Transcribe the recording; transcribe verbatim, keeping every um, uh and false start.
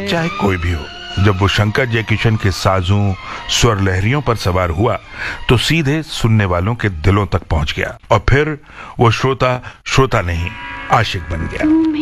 चाहे कोई भी हो, जब वो शंकर जयकिशन के साजों स्वर लहरियों पर सवार हुआ तो सीधे सुनने वालों के दिलों तक पहुंच गया और फिर वो श्रोता श्रोता नहीं आशिक बन गया।